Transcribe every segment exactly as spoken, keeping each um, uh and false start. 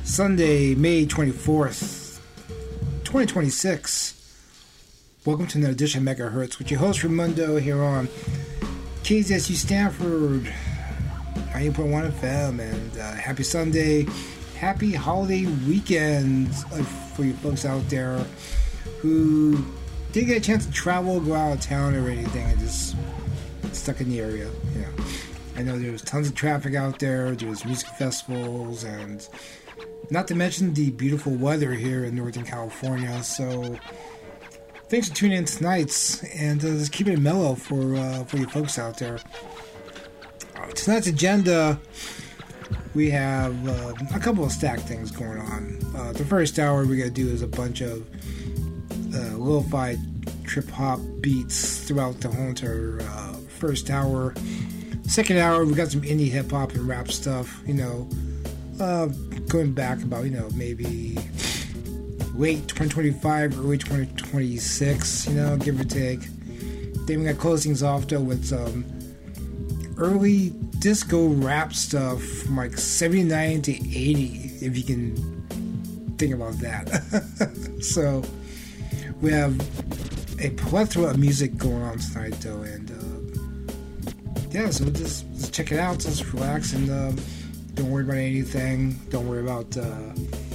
Sunday, May twenty-fourth, twenty twenty-six. Welcome to another edition of Megahertz with your host, Raimundo, here on K Z S U Stanford, ninety point one F M. And uh, happy Sunday, happy holiday weekend uh, for you folks out there who didn't get a chance to travel, go out of town or anything, and just stuck in the area. Yeah, I know there's tons of traffic out there, there's music festivals, and not to mention the beautiful weather here in Northern California. So thanks for tuning in tonight, and uh, just keep it mellow for uh, for you folks out there. Uh, tonight's agenda, we have uh, a couple of stacked things going on. Uh, the first hour we're going to do is a bunch of uh, lo-fi trip-hop beats throughout the whole entire uh, first hour. Second hour, we got some indie hip-hop and rap stuff, you know, uh, going back about, you know, maybe late twenty twenty-five, early twenty twenty-six, you know, give or take. Then we got closings off, though, with some early disco rap stuff from like seventy-nine to eighty, if you can think about that. So we have a plethora of music going on tonight, though, and uh, yeah, so just, just check it out, just relax, and uh, don't worry about anything. Don't worry about uh,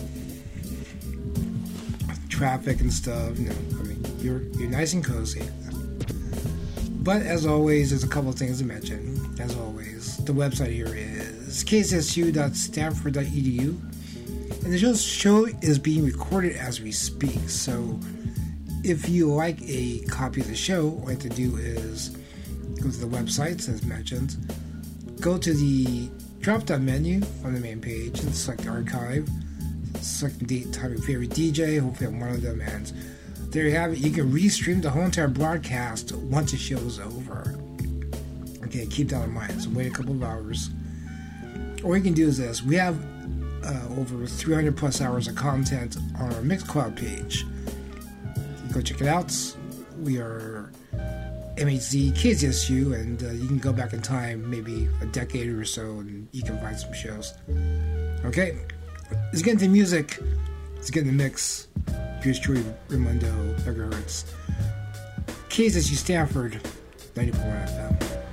traffic and stuff. You know, I mean, you're you're nice and cozy. But as always, there's a couple of things to mention. As always, the website here is k s s u dot stanford dot e d u, and the show is being recorded as we speak. So if you like a copy of the show, all you have to do is go to the website, as mentioned, go to the drop-down menu on the main page and select archive, select the date, time, your favorite D J, hopefully I'm one of them, and there you have it. You can restream the whole entire broadcast once the show is over. Okay, keep that in mind. So wait a couple of hours. All you can do is this. We have uh, over three hundred plus hours of content on our Mixcloud page. Go check it out. We are M H Z K Z S U, and uh, you can go back in time maybe a decade or so and you can find some shows. Okay, let's get into music. Let's get in the mix. Here's Joey Raimundo, Megahertz, K Z S U Stanford, ninety point one F M.